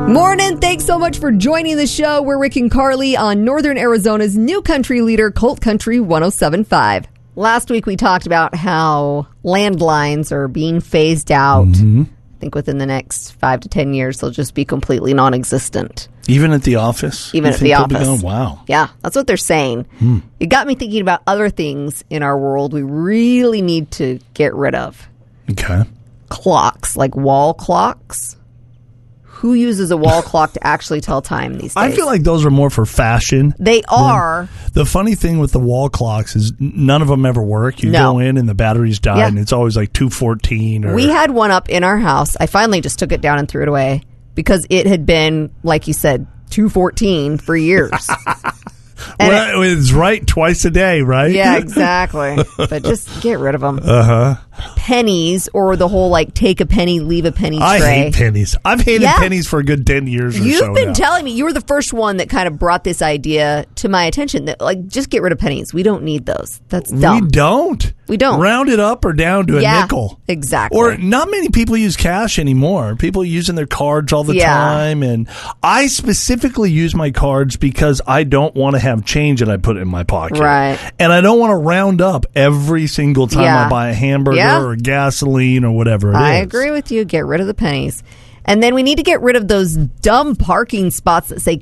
Morning. Thanks so much for joining the show. We're Rick and Carly on Northern Arizona's new country leader, Colt Country 107.5. Last week we talked about how landlines are being phased out. I think within the next 5 to 10 years, they'll just be completely non-existent. Even at the office? Even at the office. Wow. Yeah, that's what they're saying. It got me thinking about other things in our world we really need to get rid of. Okay. Clocks, like wall clocks. Who uses a wall clock to actually tell time these days? I feel like those are more for fashion. They are. The funny thing with the wall clocks is none of them ever work. You go in and the batteries die, and it's always like 2:14. We had one up in our house. I finally just took it down and threw it away because it had been, like you said, 2:14 for years. Well, it's right twice a day, right? Yeah, exactly. But just get rid of them. Uh-huh. Pennies, or the whole, like, take a penny, leave a penny tray. I hate pennies. I've hated pennies for a good 10 years or so You've been now. telling me. You were the first one that kind of brought this idea to my attention. That, like, just get rid of pennies. We don't need those. That's dumb. We don't. Round it up or down to a nickel. Exactly. Or not many people use cash anymore. People are using their cards all the time. And I specifically use my cards because I don't want to have change that I put in my pocket. Right. And I don't want to round up every single time I buy a hamburger or gasoline or whatever it is. I agree with you. Get rid of the pennies. And then we need to get rid of those dumb parking spots that say